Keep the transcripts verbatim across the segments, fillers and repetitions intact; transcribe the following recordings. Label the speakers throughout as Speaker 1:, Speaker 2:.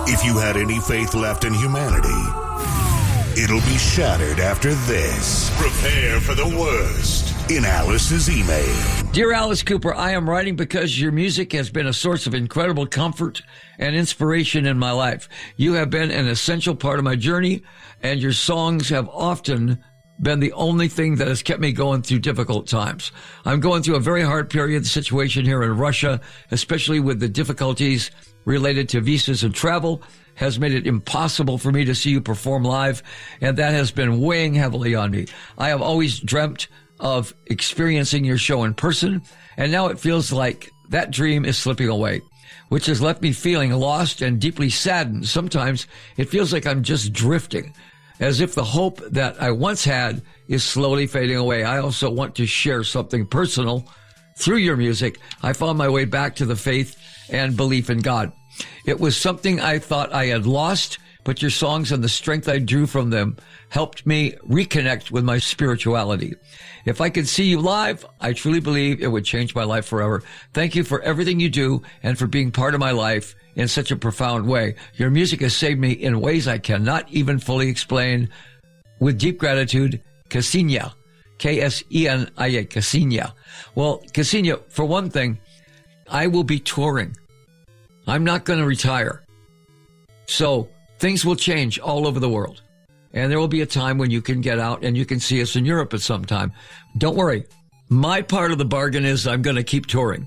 Speaker 1: If you had any faith left in humanity, it'll be shattered after this. Prepare for the worst in Alice's email.
Speaker 2: Dear Alice Cooper, I am writing because your music has been a source of incredible comfort and inspiration in my life. You have been an essential part of my journey, and your songs have often been the only thing that has kept me going through difficult times. I'm going through a very hard period situation here in Russia, especially with the difficulties related to visas and travel, has made it impossible for me to see you perform live, and that has been weighing heavily on me. I have always dreamt of experiencing your show in person, and now it feels like that dream is slipping away, which has left me feeling lost and deeply saddened. Sometimes it feels like I'm just drifting, as if the hope that I once had is slowly fading away. I also want to share something personal. Through your music, I found my way back to the faith and belief in God. It was something I thought I had lost, but your songs and the strength I drew from them helped me reconnect with my spirituality. If I could see you live, I truly believe it would change my life forever. Thank you for everything you do and for being part of my life in such a profound way. Your music has saved me in ways I cannot even fully explain. With deep gratitude, Ksenia. K S E N I A, Ksenia. Well, Ksenia, for one thing, I will be touring. I'm not going to retire. So things will change all over the world. And there will be a time when you can get out and you can see us in Europe at some time. Don't worry. My part of the bargain is I'm going to keep touring.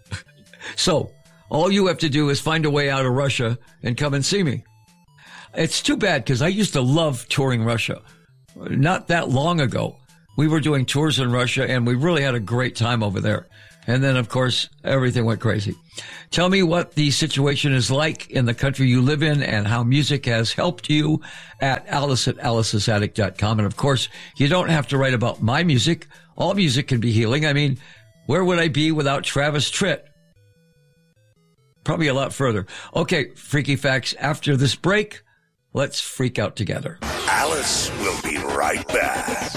Speaker 2: So all you have to do is find a way out of Russia and come and see me. It's too bad because I used to love touring Russia. Not that long ago, we were doing tours in Russia and we really had a great time over there. And then, of course, everything went crazy. Tell me what the situation is like in the country you live in and how music has helped you at alice at alice's attic dot com. And, of course, you don't have to write about my music. All music can be healing. I mean, where would I be without Travis Tritt? Probably a lot further. Okay, Freaky Facts. After this break, let's freak out together.
Speaker 1: Alice will be right back.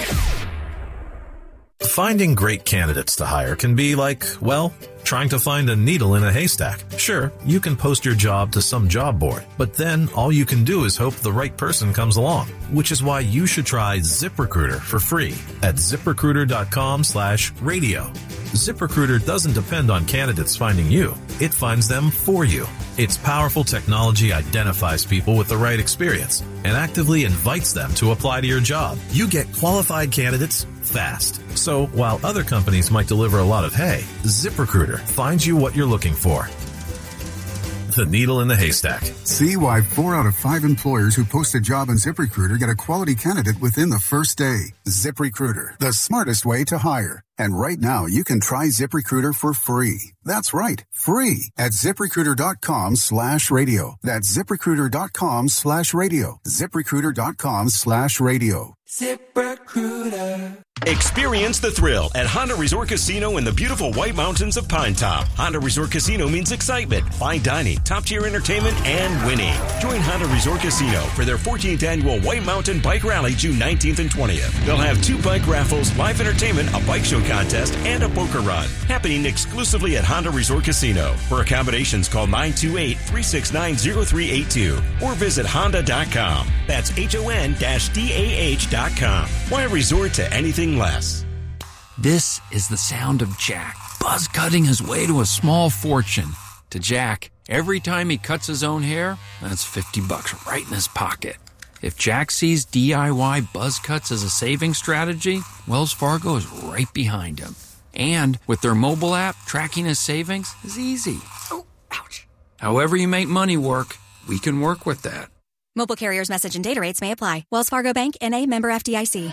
Speaker 3: Finding great candidates to hire can be like, well, trying to find a needle in a haystack. Sure, you can post your job to some job board, but then all you can do is hope the right person comes along, which is why you should try ZipRecruiter for free at ZipRecruiter.com slash radio. ZipRecruiter doesn't depend on candidates finding you. It finds them for you. Its powerful technology identifies people with the right experience and actively invites them to apply to your job. You get qualified candidates fast. So while other companies might deliver a lot of hay, ZipRecruiter finds you what you're looking for. The needle in the haystack.
Speaker 4: See why four out of five employers who post a job on ZipRecruiter get a quality candidate within the first day. ZipRecruiter, the smartest way to hire. And right now, you can try ZipRecruiter for free. That's right, free at ZipRecruiter.com slash radio. That's ZipRecruiter.com slash radio. ZipRecruiter.com slash radio.
Speaker 5: ZipRecruiter.
Speaker 6: Experience the thrill at Honda Resort Casino in the beautiful White Mountains of Pine Top. Honda Resort Casino means excitement, fine dining, top-tier entertainment, and winning. Join Honda Resort Casino for their fourteenth annual White Mountain Bike Rally, June nineteenth and twentieth. They'll have two bike raffles, live entertainment, a bike show contest, and a poker run, happening exclusively at Honda Resort Casino. For accommodations, call nine two eight, three six nine, zero three eight two or visit honda dot com. That's H O N D A H dot com. Why resort to anything less?
Speaker 7: This is the sound of Jack, buzz cutting his way to a small fortune. To Jack, every time he cuts his own hair, that's fifty bucks right in his pocket. If Jack sees D I Y buzz cuts as a saving strategy, Wells Fargo is right behind him. And with their mobile app, tracking his savings is easy. Oh, ouch. However you make money work, we can work with that.
Speaker 8: Mobile carriers' message and data rates may apply. Wells Fargo Bank, N A, member F D I C.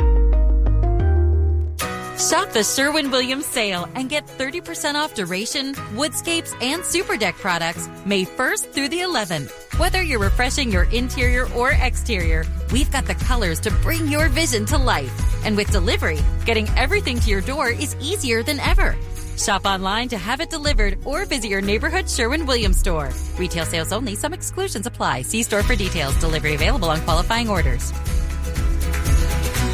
Speaker 9: Shop the Sherwin-Williams sale and get thirty percent off Duration, Woodscapes, and Super Deck products May first through the eleventh. Whether you're refreshing your interior or exterior, we've got the colors to bring your vision to life. And with delivery, getting everything to your door is easier than ever. Shop online to have it delivered or visit your neighborhood Sherwin-Williams store. Retail sales only. Some exclusions apply. See store for details. Delivery available on qualifying orders.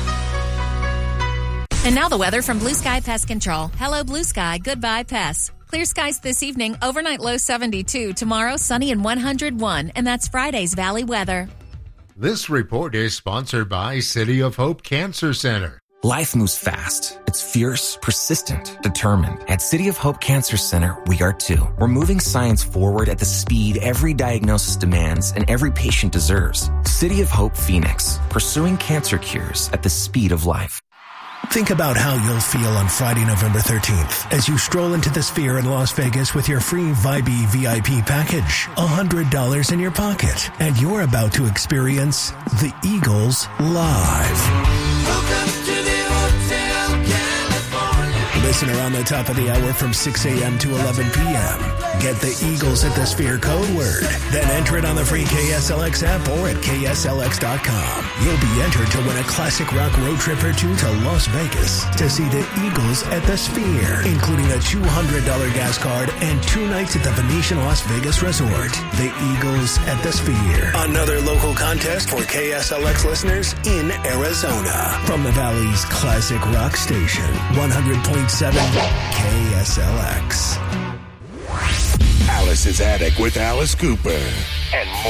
Speaker 10: And now the weather from Blue Sky Pest Control. Hello, Blue Sky. Goodbye, pests. Clear skies this evening, overnight low seventy-two. Tomorrow, sunny and one hundred one. And that's Friday's Valley weather.
Speaker 11: This report is sponsored by City of Hope Cancer Center.
Speaker 12: Life moves fast. It's fierce, persistent, determined. At City of Hope Cancer Center, we are too. We're moving science forward at the speed every diagnosis demands and every patient deserves. City of Hope Phoenix, pursuing cancer cures at the speed of life.
Speaker 13: Think about how you'll feel on Friday, November thirteenth as you stroll into the Sphere in Las Vegas with your free Vibey V I P package. one hundred dollars in your pocket. And you're about to experience the Eagles live.
Speaker 5: Welcome to the Hotel California.
Speaker 13: Listen around the top of the hour from six a.m. to eleven p.m. Get the Eagles at the Sphere code word. Then enter it on the free K S L X app or at K S L X dot com. You'll be entered to win a classic rock road trip or two to Las Vegas to see the Eagles at the Sphere, including a two hundred dollars gas card and two nights at the Venetian Las Vegas Resort. The Eagles at the Sphere. Another local contest for K S L X listeners in Arizona. From the Valley's classic rock station, one hundred point seven K S L X.
Speaker 1: Alice's Attic with Alice Cooper and more.